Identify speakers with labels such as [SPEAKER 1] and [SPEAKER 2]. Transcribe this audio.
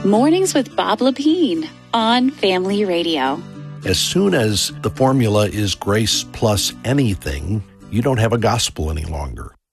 [SPEAKER 1] Mornings with Bob Lepine on Family Radio.
[SPEAKER 2] As soon as the formula is grace plus anything, you don't have a gospel any longer.